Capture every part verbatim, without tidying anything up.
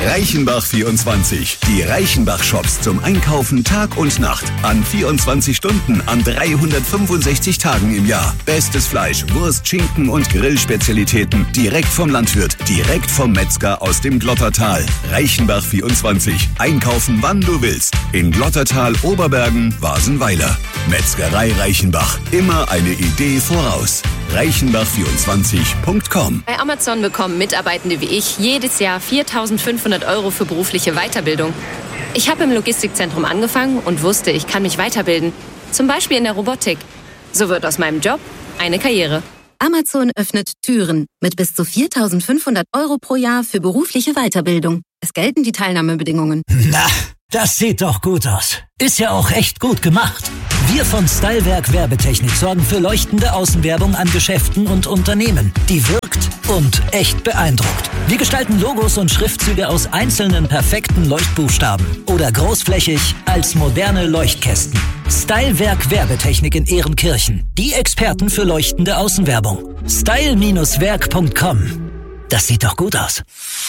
Reichenbach vierundzwanzig. Die Reichenbach-Shops zum Einkaufen Tag und Nacht. An vierundzwanzig Stunden, an dreihundertfünfundsechzig Tagen im Jahr. Bestes Fleisch, Wurst, Schinken und Grillspezialitäten. Direkt vom Landwirt, direkt vom Metzger aus dem Glottertal. Reichenbach vierundzwanzig. Einkaufen, wann du willst. In Glottertal, Oberbergen, Wasenweiler. Metzgerei Reichenbach. Immer eine Idee voraus. reichenbach vierundzwanzig punkt com. Bei Amazon bekommen Mitarbeitende wie ich jedes Jahr viertausendfünfhundert Euro für berufliche Weiterbildung. Ich habe im Logistikzentrum angefangen und wusste, ich kann mich weiterbilden. Zum Beispiel in der Robotik. So wird aus meinem Job eine Karriere. Amazon öffnet Türen mit bis zu viertausendfünfhundert Euro pro Jahr für berufliche Weiterbildung. Es gelten die Teilnahmebedingungen. Na, das sieht doch gut aus. Ist ja auch echt gut gemacht. Wir von Stylewerk Werbetechnik sorgen für leuchtende Außenwerbung an Geschäften und Unternehmen, die wirkt und echt beeindruckt. Wir gestalten Logos und Schriftzüge aus einzelnen perfekten Leuchtbuchstaben oder großflächig als moderne Leuchtkästen. Stylewerk Werbetechnik in Ehrenkirchen. Die Experten für leuchtende Außenwerbung. style Werk punkt com. Das sieht doch gut aus.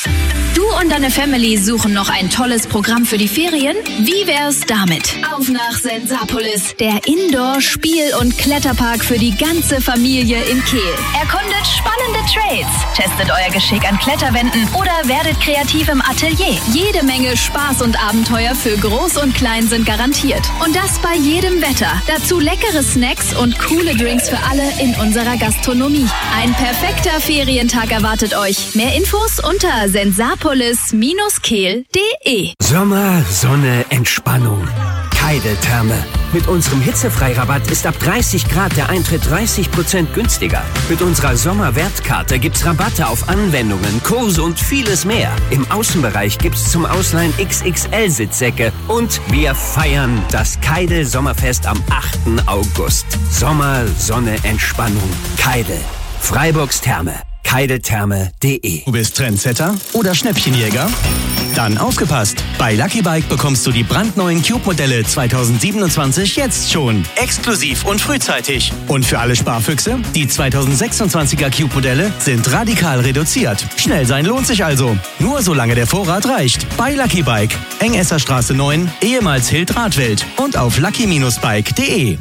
Du und deine Family suchen noch ein tolles Programm für die Ferien? Wie wär's damit? Auf nach Sensapolis, der Indoor-Spiel- und Kletterpark für die ganze Familie in Kehl. Erkundet spannende Trails, testet euer Geschick an Kletterwänden oder werdet kreativ im Atelier. Jede Menge Spaß und Abenteuer für Groß und Klein sind garantiert. Und das bei jedem Wetter. Dazu leckere Snacks und coole Drinks für alle in unserer Gastronomie. Ein perfekter Ferientag erwartet euch. Mehr Infos unter sensapolis Bindestrich kehl punkt de. Sommer, Sonne, Entspannung. Keidel-Therme. Mit unserem Hitzefreirabatt ist ab dreißig Grad der Eintritt dreißig Prozent günstiger. Mit unserer Sommerwertkarte gibt's Rabatte auf Anwendungen, Kurse und vieles mehr. Im Außenbereich gibt's zum Ausleihen X X L-Sitzsäcke. Und wir feiern das Keidel-Sommerfest am achten August. Sommer, Sonne, Entspannung. Keidel. Freiburgs Therme. Keideltherme punkt de. Du bist Trendsetter oder Schnäppchenjäger? Dann aufgepasst! Bei Lucky Bike bekommst du die brandneuen Cube-Modelle zweitausendsiebenundzwanzig jetzt schon. Exklusiv und frühzeitig. Und für alle Sparfüchse, die zweitausendsechsundzwanziger Cube-Modelle sind radikal reduziert. Schnell sein lohnt sich also. Nur solange der Vorrat reicht. Bei Lucky Bike. Engesserstraße neun, ehemals Hild Radwelt. Und auf lucky Bindestrich bike punkt de.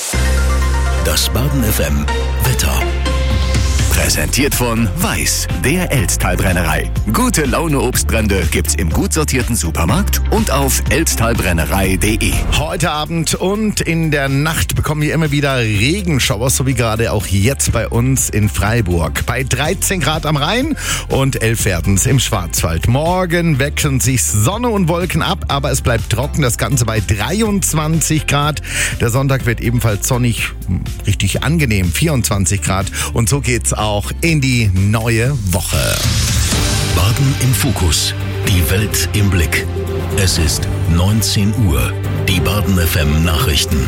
Das Baden F M Wetter. Präsentiert von Weiß, der Elztal-Brennerei. Gute Laune Obstbrände gibt's im gut sortierten Supermarkt und auf elztalbrennerei punkt de. Heute Abend und in der Nacht bekommen wir immer wieder Regenschauer, so wie gerade auch jetzt bei uns in Freiburg. Bei dreizehn Grad am Rhein und elf werden's im Schwarzwald. Morgen wechseln sich Sonne und Wolken ab, aber es bleibt trocken. Das Ganze bei dreiundzwanzig Grad. Der Sonntag wird ebenfalls sonnig, richtig angenehm, vierundzwanzig Grad. Und so geht's auch in die neue Woche. Baden im Fokus. Die Welt im Blick. Es ist neunzehn Uhr. Die Baden F M Nachrichten.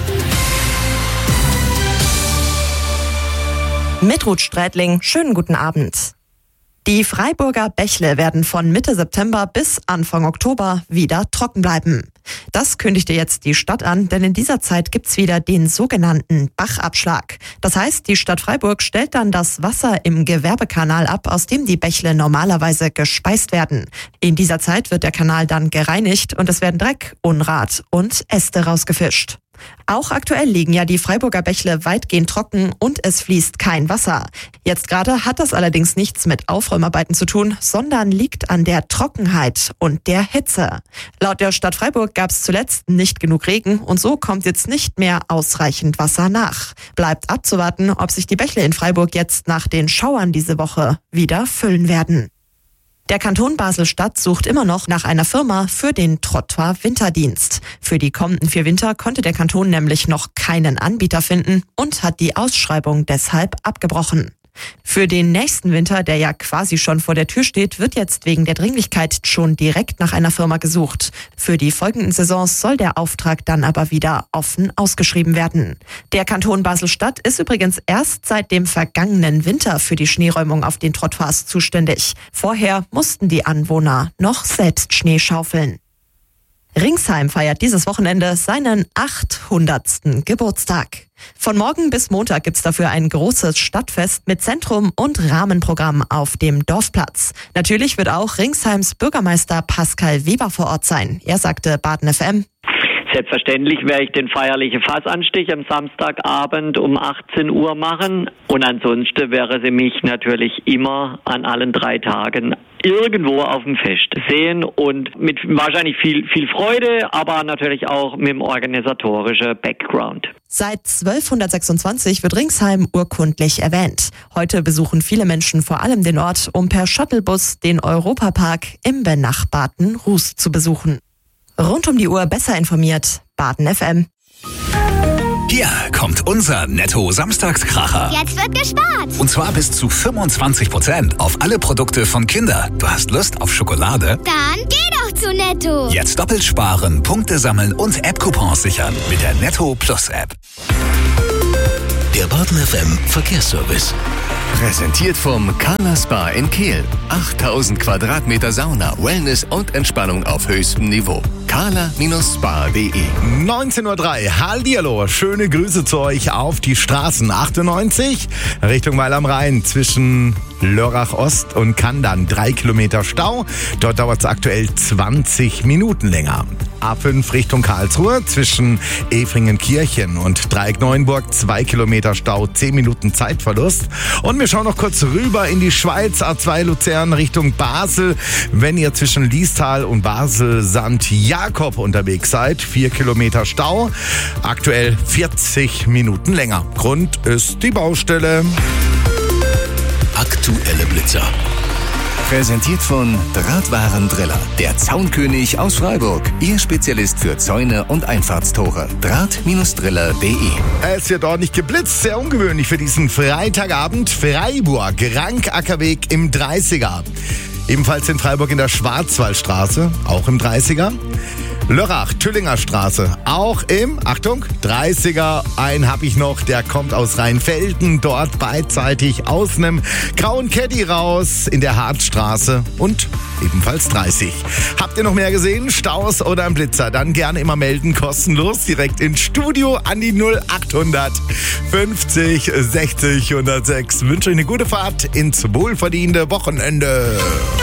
Mit Ruth Strätling, schönen guten Abend. Die Freiburger Bächle werden von Mitte September bis Anfang Oktober wieder trocken bleiben. Das kündigte jetzt die Stadt an, denn in dieser Zeit gibt's wieder den sogenannten Bachabschlag. Das heißt, die Stadt Freiburg stellt dann das Wasser im Gewerbekanal ab, aus dem die Bächle normalerweise gespeist werden. In dieser Zeit wird der Kanal dann gereinigt und es werden Dreck, Unrat und Äste rausgefischt. Auch aktuell liegen ja die Freiburger Bächle weitgehend trocken und es fließt kein Wasser. Jetzt gerade hat das allerdings nichts mit Aufräumarbeiten zu tun, sondern liegt an der Trockenheit und der Hitze. Laut der Stadt Freiburg gab es zuletzt nicht genug Regen und so kommt jetzt nicht mehr ausreichend Wasser nach. Bleibt abzuwarten, ob sich die Bächle in Freiburg jetzt nach den Schauern diese Woche wieder füllen werden. Der Kanton Basel-Stadt sucht immer noch nach einer Firma für den Trottoir-Winterdienst. Für die kommenden vier Winter konnte der Kanton nämlich noch keinen Anbieter finden und hat die Ausschreibung deshalb abgebrochen. Für den nächsten Winter, der ja quasi schon vor der Tür steht, wird jetzt wegen der Dringlichkeit schon direkt nach einer Firma gesucht. Für die folgenden Saisons soll der Auftrag dann aber wieder offen ausgeschrieben werden. Der Kanton Basel-Stadt ist übrigens erst seit dem vergangenen Winter für die Schneeräumung auf den Trottoirs zuständig. Vorher mussten die Anwohner noch selbst Schnee schaufeln. Ringsheim feiert dieses Wochenende seinen achthundertsten Geburtstag. Von morgen bis Montag gibt's dafür ein großes Stadtfest mit Zentrum und Rahmenprogramm auf dem Dorfplatz. Natürlich wird auch Ringsheims Bürgermeister Pascal Weber vor Ort sein. Er sagte Baden F M: Selbstverständlich werde ich den feierlichen Fassanstich am Samstagabend um achtzehn Uhr machen. Und ansonsten wäre sie mich natürlich immer an allen drei Tagen irgendwo auf dem Fest sehen und mit wahrscheinlich viel, viel Freude, aber natürlich auch mit dem organisatorischen Background. Seit zwölfhundertsechsundzwanzig wird Ringsheim urkundlich erwähnt. Heute besuchen viele Menschen vor allem den Ort, um per Shuttlebus den Europapark im benachbarten Ruß zu besuchen. Rund um die Uhr besser informiert, Baden F M. Hier kommt unser Netto-Samstagskracher. Jetzt wird gespart. Und zwar bis zu fünfundzwanzig Prozent auf alle Produkte von Kinder. Du hast Lust auf Schokolade? Dann geh doch zu Netto. Jetzt doppelt sparen, Punkte sammeln und App-Coupons sichern mit der Netto Plus App. Der Baden F M Verkehrsservice. Präsentiert vom Carla Spa in Kehl. achttausend Quadratmeter Sauna, Wellness und Entspannung auf höchstem Niveau. carla Spa punkt de neunzehn Uhr drei, hallihallo, schöne Grüße zu euch auf die Straßen achtundneunzig Richtung Weil am Rhein zwischen Lörrach Ost und Kandern. Drei Kilometer Stau, dort dauert es aktuell zwanzig Minuten länger. A fünf Richtung Karlsruhe zwischen Efringen-Kirchen und Dreieck Neuenburg, zwei Kilometer Stau, zehn Minuten Zeitverlust. Und wir schauen noch kurz rüber in die Schweiz, A zwei Luzern Richtung Basel. Wenn ihr zwischen Liestal und Basel-Sankt Jakob unterwegs seid, vier Kilometer Stau, aktuell vierzig Minuten länger. Grund ist die Baustelle. Aktuelle Blitzer. Präsentiert von Drahtwarendriller, der Zaunkönig aus Freiburg. Ihr Spezialist für Zäune und Einfahrtstore. Draht-Driller punkt de. Es wird ordentlich geblitzt, sehr ungewöhnlich für diesen Freitagabend. Freiburg, Rank-Ackerweg im dreißiger. Ebenfalls in Freiburg in der Schwarzwaldstraße, auch im dreißiger. Lörrach, Tüllinger Straße, auch im, Achtung, dreißiger. Einen habe ich noch, der kommt aus Rheinfelden, dort beidseitig aus einem grauen Caddy raus in der Hartstraße und ebenfalls dreißig. Habt ihr noch mehr gesehen? Staus oder ein Blitzer? Dann gerne immer melden, kostenlos, direkt ins Studio an die null achthundert fünfzig sechzig hundertsechs. Wünsche euch eine gute Fahrt ins wohlverdiente Wochenende.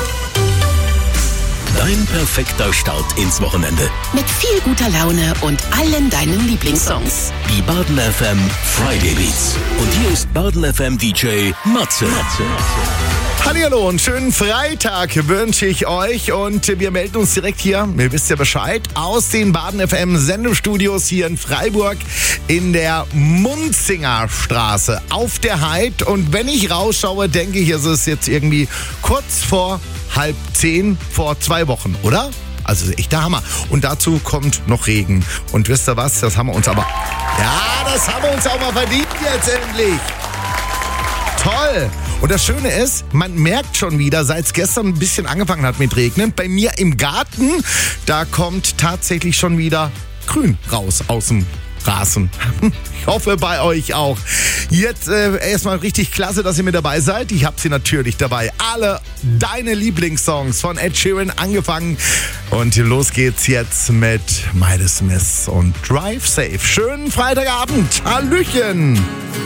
Dein perfekter Start ins Wochenende. Mit viel guter Laune und allen deinen Lieblingssongs. Die Baden F M Friday Beats. Und hier ist Baden F M D J Matze. Hallihallo, einen schönen Freitag wünsche ich euch und wir melden uns direkt hier, ihr wisst ja Bescheid, aus den Baden F M Sendestudios hier in Freiburg in der Munzinger Straße auf der Heid. Und wenn ich rausschaue, denke ich, es ist jetzt irgendwie kurz vor halb zehn vor zwei Wochen, oder? Also echt der Hammer. Und dazu kommt noch Regen. Und wisst ihr was, das haben wir uns aber, ja, das haben wir uns auch mal verdient jetzt endlich. Toll. Und das Schöne ist, man merkt schon wieder, seit es gestern ein bisschen angefangen hat mit Regnen, bei mir im Garten, da kommt tatsächlich schon wieder Grün raus aus dem Rasen. Ich hoffe bei euch auch. Jetzt äh, erstmal richtig klasse, dass ihr mit dabei seid. Ich habe sie natürlich dabei. Alle deine Lieblingssongs von Ed Sheeran angefangen. Und los geht's jetzt mit Miles Smith und Drive Safe. Schönen Freitagabend. Hallöchen.